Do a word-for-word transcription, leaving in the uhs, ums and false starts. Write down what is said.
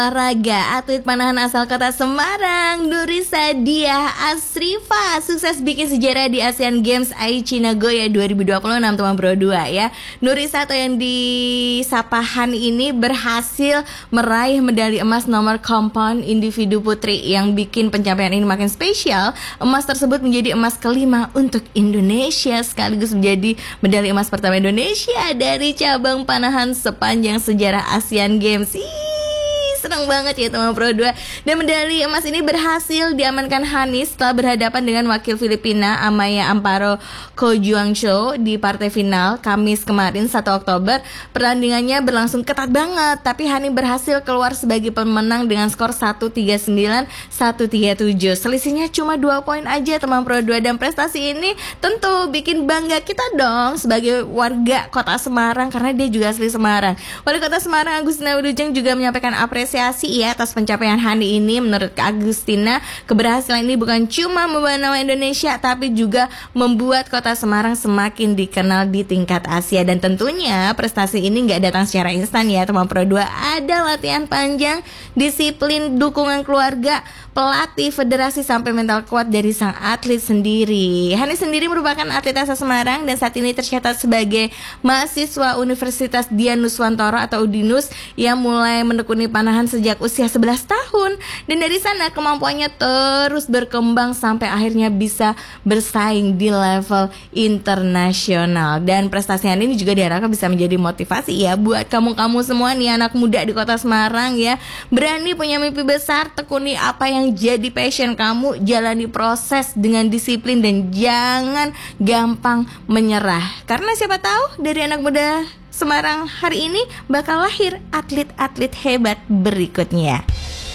Olahraga, atlet panahan asal kota Semarang, Nurisa Diah Asrifa sukses bikin sejarah di Asian Games Aichi Nagoya dua ribu dua puluh enam teman Pro dua ya. Nurisa atau yang disapa Han ini berhasil meraih medali emas nomor compound individu putri yang bikin pencapaian ini makin spesial. Emas tersebut menjadi emas kelima untuk Indonesia sekaligus menjadi medali emas pertama Indonesia dari cabang panahan sepanjang sejarah Asian Games. Ih, senang banget ya teman Pro dua. Dan medali emas ini berhasil diamankan Hani setelah berhadapan dengan wakil Filipina Amaya Amparo Kojuangcho di partai final Kamis kemarin satu Oktober. Pertandingannya berlangsung ketat banget, tapi Hani berhasil keluar sebagai pemenang dengan skor seratus tiga puluh sembilan seratus tiga puluh tujuh. Selisihnya cuma dua poin aja teman Pro dua, dan prestasi ini tentu bikin bangga kita dong sebagai warga kota Semarang karena dia juga asli Semarang. Wali kota Semarang Agustina Wilujeng juga menyampaikan apresiasi ya atas pencapaian Hani ini. Menurut Agustina, keberhasilan ini bukan cuma membawa nama Indonesia tapi juga membuat kota Semarang semakin dikenal di tingkat Asia. Dan tentunya prestasi ini nggak datang secara instan ya teman Pro dua. Ada latihan panjang, disiplin, dukungan keluarga, pelatih, federasi sampai mental kuat dari sang atlet sendiri. Hani sendiri merupakan atlet asal Semarang dan saat ini tercatat sebagai mahasiswa Universitas Dian Nuswantoro atau UDINUS yang mulai menekuni panahan sejak usia sebelas tahun. Dan dari sana kemampuannya terus berkembang sampai akhirnya bisa bersaing di level internasional. Dan prestasinya ini juga diharapkan bisa menjadi motivasi ya buat kamu-kamu semua nih anak muda di kota Semarang ya. Berani punya mimpi besar, tekuni apa yang jadi passion kamu, jalani proses dengan disiplin dan jangan gampang menyerah. Karena siapa tahu dari anak muda Semarang hari ini bakal lahir atlet-atlet hebat berikutnya.